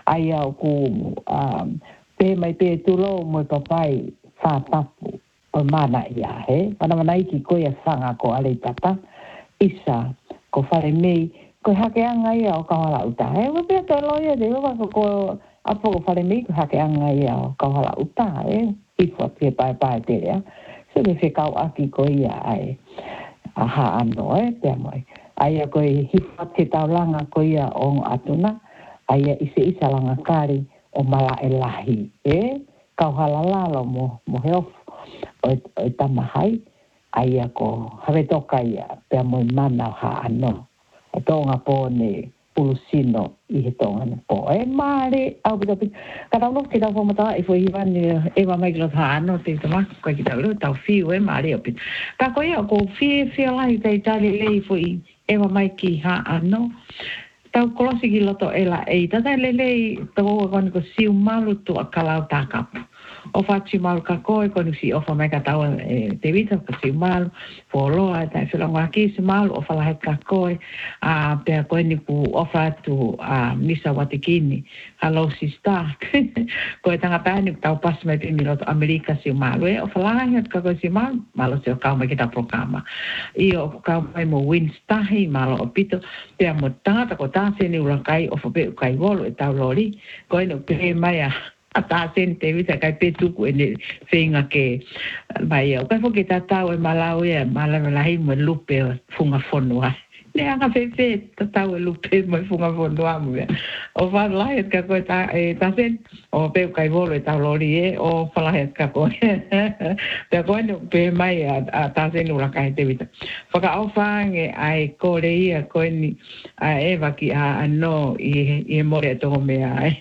ai au ku pe mai pe tulo mo papai fa tapu o mana ia he mana iki ko ia sanga ko ale tata isa ko fare mei ko hake anga ia o kahala uta he wa pe to loia de wa ko apo ko fare mei ko hake anga ia o kahala uta he ifo pe pai te ya so de fe kau aki ko ia ai aha ano pe mai ai ko hifa te taulanga ko ia o atuna ai isa langa kari o mala elahi kauhala lalo mo heof o tamahai ai ko have toka ia pe mo mana ha ano e tonga po ne pulusino i he tonga ne po mare au bito kada lo que da forma ta e foi ivan e va mai ha ano te tama ko ki da lo ta fi e mare o pit ka ko ia ko fi la i te tali lei foi e va mai ki ha ano tau kolosi ki loto ela e tata lelei tau ko ko siu malu tu akala takapu o faci malu ka koe konu si ofa mai ka tau te vita ka siu malu poloa tai whilanga ki si malu ofa lahe ka koe pea koe ni ku ofa tu misa watikini hello sister koe tanga pēni tau pas mai pimi loto Amerika siu malu ofa lahe ka koe siu malu malo si o kau mai kita programa i o kau mai mo winstahi malo o pito pea mo tangata ko tāse ni ulakai ofa pe ukai wolo e tau lori koe no pe mai ata sente vita kai petuku ene feinga ke mai o kai foke tatau e malau e malalahi mo lupe funga fonua ne anga fefe tatau e lupe mo funga fonua mo o va lai ka ko ta sen o pe kai volo ta lori o fala het ka ko pe ko no pe mai a ta sen ula kai te vita foka o fange ai ko reia ko ni a eva ki a no i more to me ai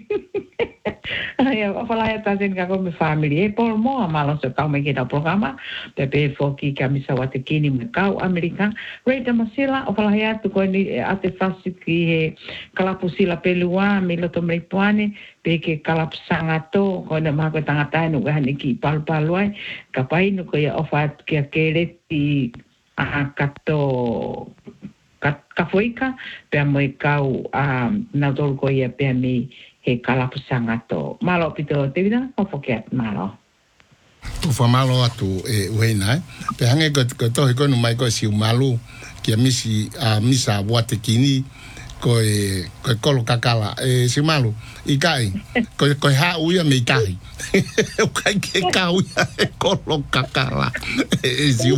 ai a fala eta sen ka come family por mo malo se ka me kita programa pe foki ka misa wate kini me ka America rate masila o fala ya tu ko ni ate fasi ki kala pusila pelua me lo tomre puane pe ke kala sanga to ko na ma ko tanga tanu ga ni ki pal palwai ka pai no ko ya ofat ke kere ti a kato kafoika pe mo kau na dol ko ya pe mi he kalapusanga to malo pito te vida o foket malo tu fa malo atu wena pe hange ko to ko no mai ko si malu ki misi misa wate kini ko kolo kakala si malu ikai ko ha uya me kai o kai ke ka uya kolo kakala si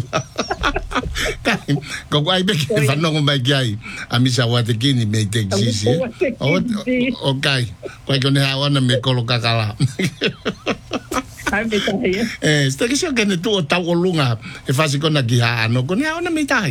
ko ai be ke fa no mai kai a misa wate kini me te sisi o kai ko ne ha wana me kolo kakala sta che so che ne tu ta lunga e fasi con ki ha no con ha na me tai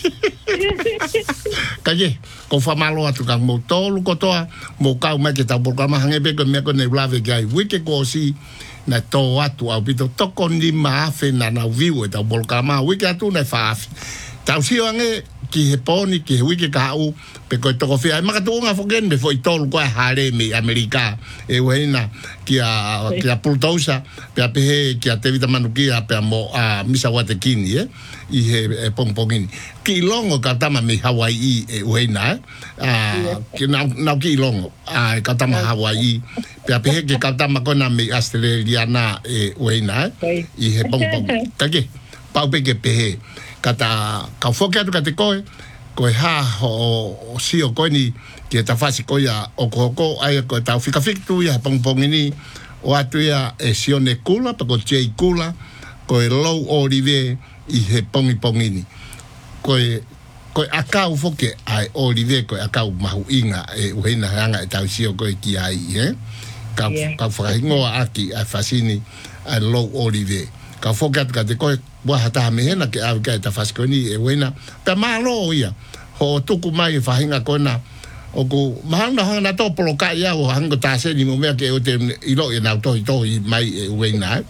kaje ko fa malo atu ka mo tolu ko toa mo ka ma ke ta por ka ma hange be ko me ko ne blave gai wike ko si na to atu au bito to con di ma fe na viu e ta por ka ma wike atu na fa tau si ange ki he poni ki he wike ka u pe ko to ko fi ai ma ka tu nga fogen be foi tolu ko hare mi America e wena ki a pultosa pe pe ki a te vita manuki a pe mo a misa wate kini i he pongpongini ki longo ka tama mi Hawaii e wena ki na ki longo ka tama Hawaii pe pe ki ka tama kona mi Australia na e wena i he pongpong kage pau pe ke pe kata ka foke atu ka te koe ha o si o koe ni ki ta fasi koe o koko ai ko ta fika tu ya pongpongini o atu ya e sione kula pa ko chei kula ko e low olive i he pongipongini ko akau foke ai olive ko akau mahu inga e uena hanga e tau sio ko ki ai ka fraingo aki a fasini a low olive ka foke atu ka te ko wa hata mehena ke au ka ta faskoni e uena ta malo ia ho tuku mai fahinga kona o ko mahanga hanga to poloka ia o hanga ta se ni mo me ke o te ilo e na to mai e uena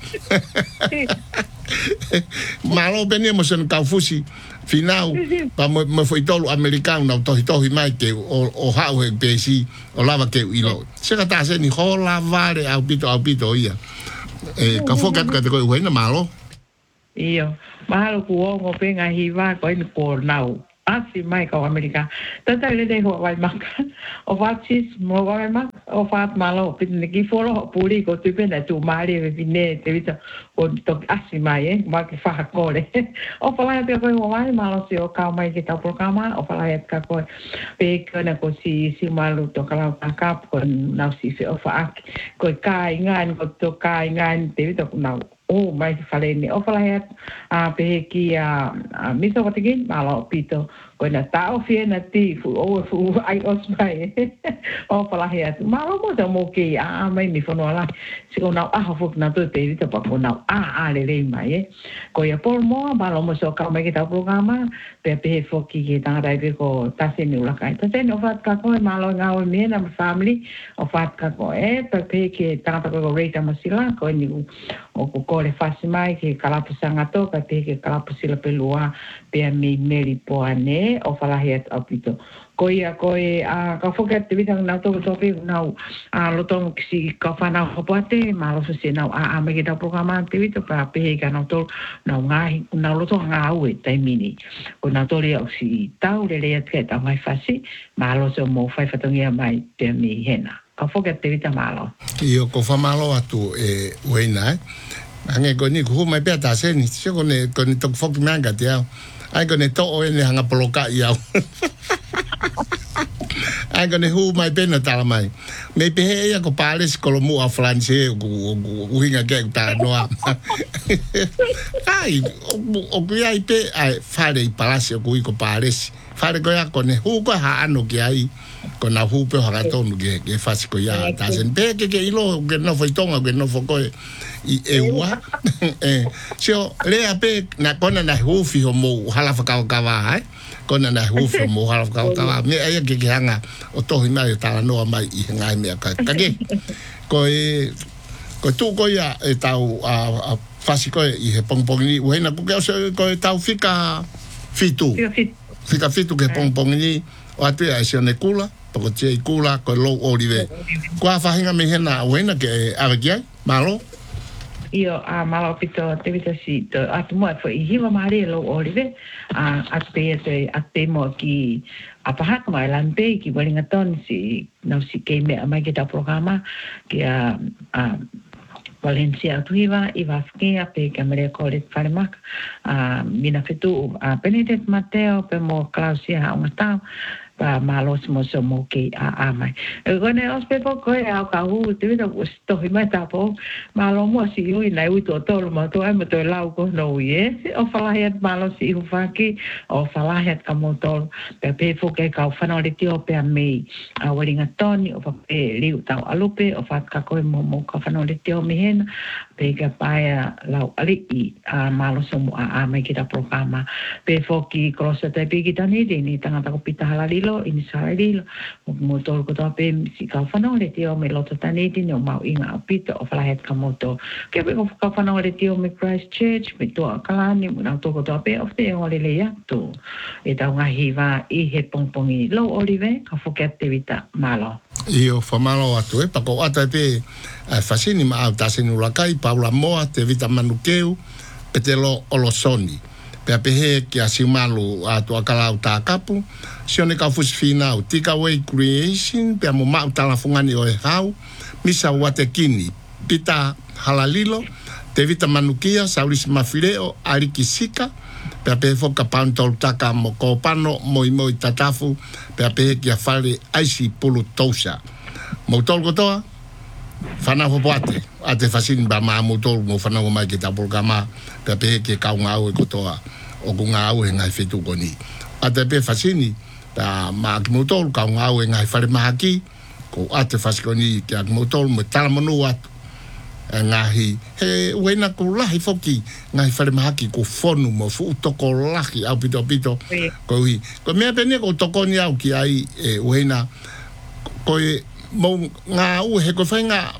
malo bene mo sen ka fusi final pa mo foi tolo americano na to mai ke o ha o pesi o lava ke ilo se ka ta se ni hola vale au pito ia ka foka ka te ko uena malo iyo mahalo ku ongo penga hiva ko ni por nau asi mai ko Amerika. Tata le de ho vai maka. O vatis mo vai maka. O fat malo pin ki folo puli ko tu pena tu mari vine te vita o to asi mai ma ki fa ko le. O fala te ko vai malo si o ka mai ki ta programa o fala ka ko pe ko na ko si malu to kala ka ko na si se o fa ko kai ngan ko to kai ngan te vita ko na o mai fale ni o fala pe ki miso watigin malo pito ko na tao fie na ti fu ai os mai o fala he malo mo to mo ki mai mi fono ala si ko na fu na to te vita pa ko na le mai ko ya por mo malo mo so ka mai ki ta programa pe fo ki ta dai pe ko ta se ni la kai ta se no fat ka ko malo nga o mi na family o fat ka ko pe ki ta ko reta mo sila ko ni o ko le fasi mai ke kalapu sanga toka te ke kalapu sila pelua pe mi meri poane o falahi at apito ko ia ko ka foket te bitang na to pe na lo to si ka fana hopoate ma lo se na me ke ta programa te bito pa pe ka na to na ngai na lo to nga u te mini ko na to le si tau le ke ta mai fasi ma lo so mo fai fatongia mai te mi hena ka foket te bitang malo io ko fa malo atu wena ange ko ni ko mai pe ta se ni se ko ne to fok manga te ai ko ne to o ne hanga poloka ia ai ko ne hu mai pe na tala mai me pe ia ko pales ko mo a france o hinga ke ta no ai o ku ai pe ai fare palacio ko pales fare ko ya ko ne hu ko ha ano ki ai ko na hu pe ha to no ke fasi ko ya ta sen pe ke ilo ke no foi tonga ke no fo ko i ewa so le ape na kona na hu fi ho mo hala fa ka wa ai kona na hu fi mo hala fa ka wa me ai ke hanga o to hina ta no mai i ngai me ka ke ko tu ko ya tau a fasi ko i he pong pong ni we na ko ko tau fika fitu ke pong pong ni o atu ai se ne kula ko che kula ko lo olive ko fa hinga me hena we na ke avagia malo io malo pito te vita si to atu mo fo i hiwa mare lo olive ate mo ki apahat mai lampe ki Wellington si na si ke me mai ke ta programa ki Valencia tuiva i vaskia pe kamere kolet farmak mina fetu Benedict Mateo pe mo Clausia ongata pa malos mo so mo ke mai gone ospepo ko ya ka u te vita sto mai ta po malo mo si u na u to mo to ai mo to lau ko no ye o fala het malo si u faki o fala het ka mo to pe fo ke ka fa no le tio pe me a Wellington o pa pe liu ta alupe o fat ka ko mo ka fa no le tio me hen pe ka pa lau ali malo so mo mai ki ta programa pe fo ki cross te pe ki tani ni tanga ta ko pita halali ini sarilo mo tol ko tape si ka fano le tio me loto taneti no mau inga apito o fala het ka moto ke be ko ka fano le tio me Christchurch me to kalani mo na to ko tape of te o le ya to e ta nga hiva i he pongpongi lo olive ka foke activita malo io fa malo atu pa ko ata pe fasini ma ta sinu la kai Paula Moa te vita manukeu petelo olosoni pe apehe ki asimalu atu akala uta kapu sione ka fusfina utika way creation pe mo ma utala fungani o hau misa watekini pita halalilo te vita manukia saulis mafileo arikisika pe apehe foka pantol taka mo kopano moi tatafu pe apehe ki afale aisi pulu tousa mo tolgo toa fana hopoate ate fasini ba ma motol mo fana mai ki ta programa pe apehe ki kaunga o kotoa o kunga au e ngai fetu koni. Ate pe fasini, ta ma akimotol ka unga au e ngai fare mahaki, ko ate fasikoni ki akimotol me talamanu atu. E ngahi, he uena ko lahi foki, ngai fare mahaki ko fonu mo fu toko lahi au pito. Ko hui, ko mea pene ko tokoni au ki ai e uena, ko e mo ngā au he ko whainga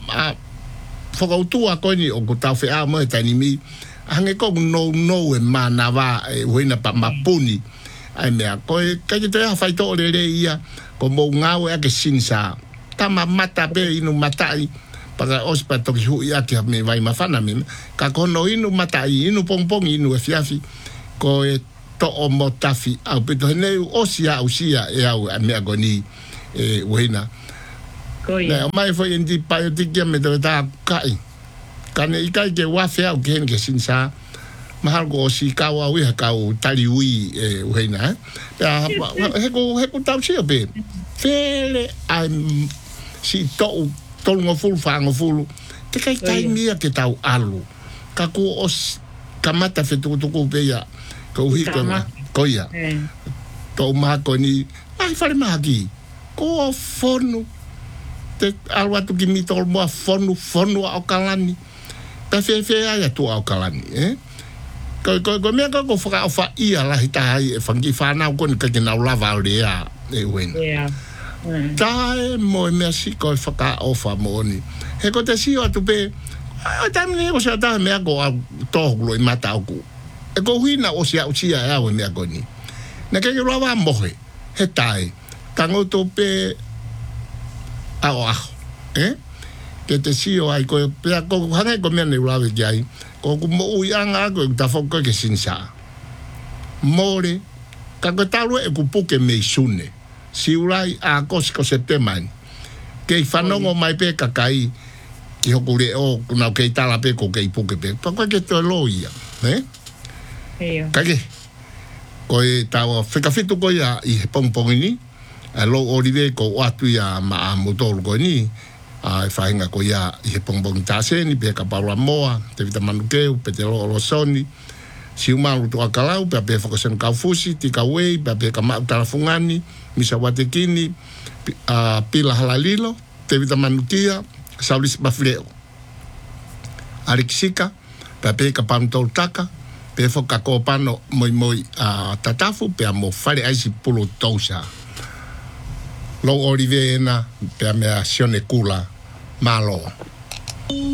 whakautua koni o ko tau whea mo e tani mi, hange ko no e mana wa e hoina pa mapuni ai mea ko ka te ha fai to le ia ko mo ngau e ke sinsa tama mata be inu matai para ospato ki hu ia ki me vai mafana me ka ko no inu matai inu pompong inu e fiafi ko e to o mo tafi au pito nei o sia e au a me agoni wena na mai foi indi pa ti ke me do ta kai kane ikai ke wa fe au gen ke sinsa mahal go si ka wa wi ka o tali wi wena ya he ko tau si be fele I'm si to ngo full fa ngo full te kai mia ke tau alu ka ko os kamata fe tu ko be ya ko hi ko ya to ma ko ni ai fare magi ko forno te alwa tu ki mi tol mo forno au kalani ta fe ya tu au kalani ko me ko fa ia la hita ai fangi fa na ko ni ka na lava le ya wen tai mo me si ko fa ofa mo ni he ko te si o tu pe o tamni o sa ta me ko to lo mata ko e ko hina o sia ya o me ko ni na ke yo lava mo he tai tango to pe a que te si o ai ko pe ko hanga ko me ne lava jai ko mo uanga ko ta fo ko ke sinsa more ka ko talo e ku puke me sune si ulai a ko se teman ke fanongo mai pe kakai ki hokure o na ke tala pe ko ke puke pe pa ko ke to loia kage ko e tawa fika fitu ko ya i pong ni a lo olive ko atu ya ma motor ko ni a fainga ko ya i pong ta se ni pe ka paula moa te vita manukeu pe te lo soni si umalu tu akalau pe pe fokusen ka fusi ti ka wei pe ka ma telefongani misa watekini pila halalilo te vita manukia saulis bafleo alexika pe ka pantol taka pe foka ko pano moi tatafu pe mo fare ai si pulo tosa lo olivena pe me azione kula malo